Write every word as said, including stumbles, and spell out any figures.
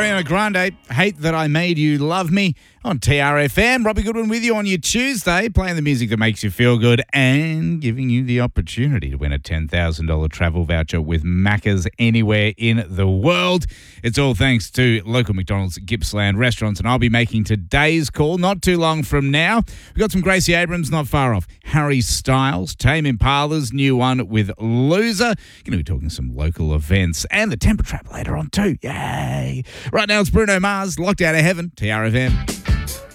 Ariana Grande, Hate That I Made You Love Me on T R F M. Robbie Goodwin with you on your Tuesday, playing the music that makes you feel good and giving you the opportunity to win a ten thousand dollars travel voucher with Macca's anywhere in the world. It's all thanks to local McDonald's Gippsland restaurants, and I'll be making today's call not too long from now. We've got some Gracie Abrams not far off, Harry Styles, Tame Impala's new one with Loser. Going to be talking some local events and the temper trap later on too. Yay! Right now it's Bruno Mars, Locked Out of Heaven, T R F M.